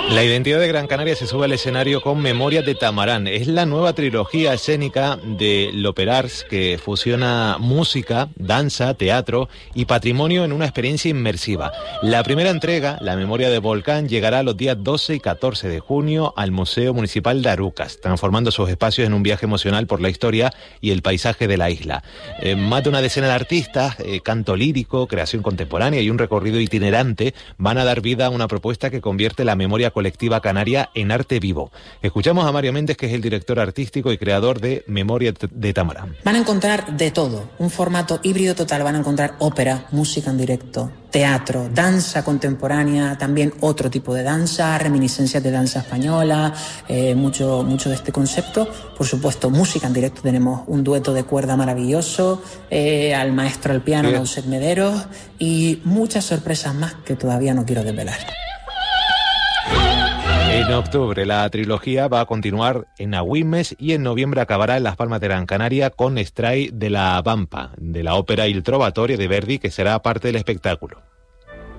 La identidad de Gran Canaria se sube al escenario con Memorias de Tamarán. Es la nueva trilogía escénica de l'Operars que fusiona música, danza, teatro y patrimonio en una experiencia inmersiva. La primera entrega, La Memoria de Volcán, llegará los días 12 y 14 de junio al Museo Municipal de Arucas, transformando sus espacios en un viaje emocional por la historia y el paisaje de la isla. Más de una decena de artistas, canto lírico, creación contemporánea y un recorrido itinerante van a dar vida a una propuesta que convierte la memoria colectiva canaria en arte vivo. Escuchamos a Mario Méndez, que es el director artístico y creador de Memoria de Tamarán. Van a encontrar de todo, un formato híbrido total. Van a encontrar ópera, música en directo, teatro, danza contemporánea, también otro tipo de danza, reminiscencias de danza española, mucho de este concepto. Por supuesto, música en directo. Tenemos un dueto de cuerda maravilloso, al maestro al piano, Nauset Mederos, y muchas sorpresas más que todavía no quiero desvelar. En octubre la trilogía va a continuar en Agüimes y en noviembre acabará en Las Palmas de Gran Canaria con Stray de la Vampa, de la ópera Il Trovatore de Verdi, que será parte del espectáculo.